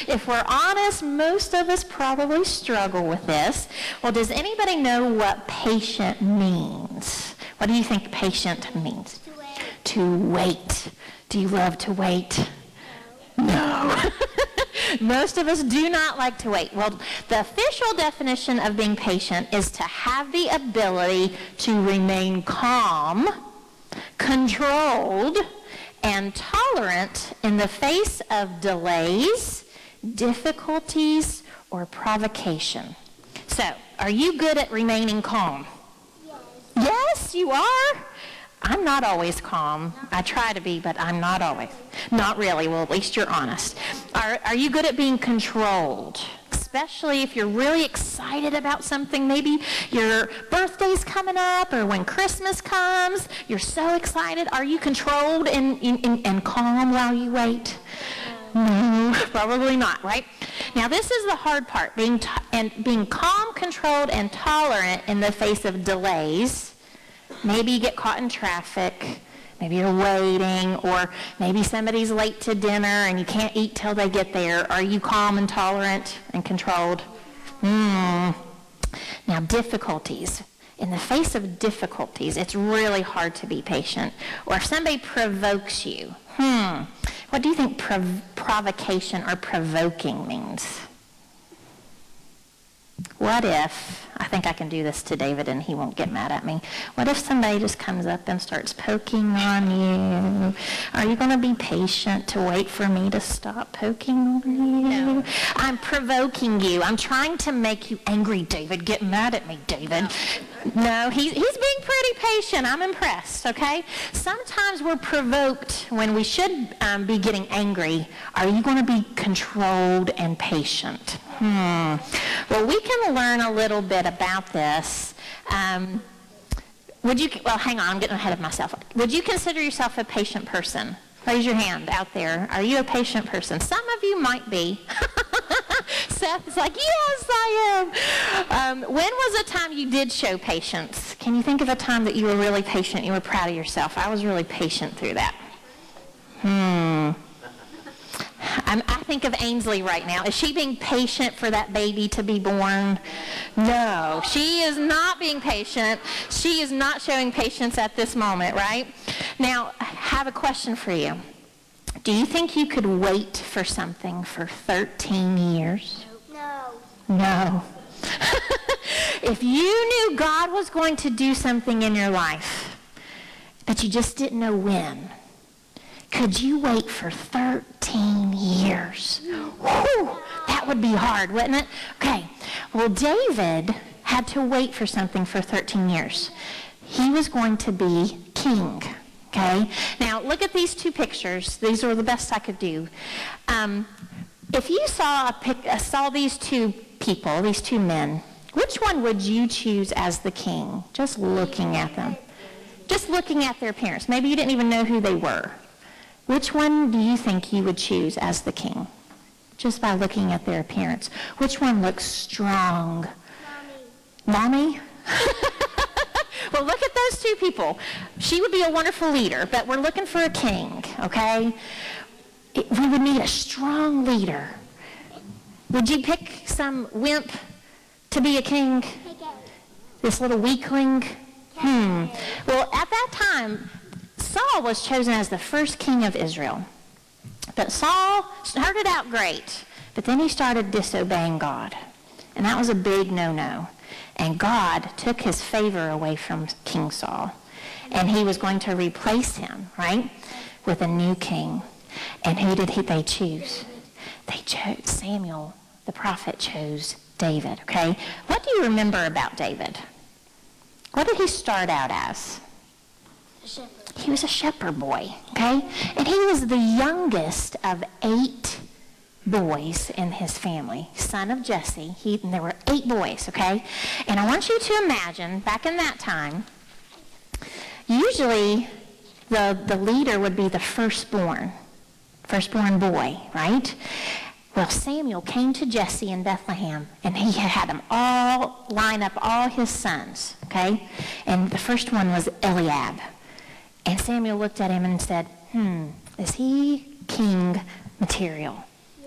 If we're honest, most of us probably struggle with this. Well, does anybody know what patient means? What do you think patient means? To wait. Do you love to wait? No. Most of us do not like to wait. Well, the official definition of being patient is to have the ability to remain calm, controlled, and tolerant in the face of delays, difficulties, or provocation. So, are you good at remaining calm? Yes. Yes, you are? I'm not always calm. I try to be, but I'm not always. Not really. Well, at least you're honest. Are you good at being controlled? Especially if you're really excited about something. Maybe your birthday's coming up, or when Christmas comes, you're so excited. Are you controlled and calm while you wait? No, probably not, right? Now, this is the hard part, being calm, controlled, and tolerant in the face of delays. Maybe you get caught in traffic, maybe you're waiting, or maybe somebody's late to dinner and you can't eat till they get there. Are you calm and tolerant and controlled? Now, difficulties. In the face of difficulties, it's really hard to be patient. Or if somebody provokes you, what do you think provocation or provoking means? What if, I think I can do this to David and he won't get mad at me. What if somebody just comes up and starts poking on you? Are you going to be patient to wait for me to stop poking on you? No. I'm provoking you. I'm trying to make you angry, David. Get mad at me, David. No, he's being pretty patient. I'm impressed, okay? Sometimes we're provoked when we should be getting angry. Are you going to be controlled and patient? Well, we can learn a little bit about this. Hang on, I'm getting ahead of myself. Would you consider yourself a patient person? Raise your hand out there. Are you a patient person? Some of you might be. Seth is like, yes, I am. When was a time you did show patience? Can you think of a time that you were really patient, you were proud of yourself? I was really patient through that. I think of Ainsley right now. Is she being patient for that baby to be born? No, she is not being patient. She is not showing patience at this moment, right? Now, I have a question for you. Do you think you could wait for something for 13 years? No. If you knew God was going to do something in your life, but you just didn't know when, could you wait for 13 years? Whew, that would be hard, wouldn't it? Okay, well, David had to wait for something for 13 years. He was going to be king, okay? Now, look at these two pictures. These are the best I could do. If you saw these two people, these two men, which one would you choose as the king? Just looking at them. Just looking at their appearance. Maybe you didn't even know who they were. Which one do you think you would choose as the king? Just by looking at their appearance. Which one looks strong? Mommy? Well, look at those two people. She would be a wonderful leader, but we're looking for a king, okay? We would need a strong leader. Would you pick some wimp to be a king? This little weakling? Well, at that time, Saul was chosen as the first king of Israel. But Saul started out great, but then he started disobeying God. And that was a big no-no. And God took his favor away from King Saul. And he was going to replace him, right, with a new king. And who did they choose? They chose Samuel, the prophet chose David, okay? What do you remember about David? What did he start out as? He was a shepherd boy, okay? And he was the youngest of 8 boys in his family, son of Jesse. And there were 8 boys, okay? And I want you to imagine, back in that time, usually the leader would be the firstborn boy, right? Well, Samuel came to Jesse in Bethlehem, and he had them all line up, all his sons, okay? And the first one was Eliab. And Samuel looked at him and said, is he king material?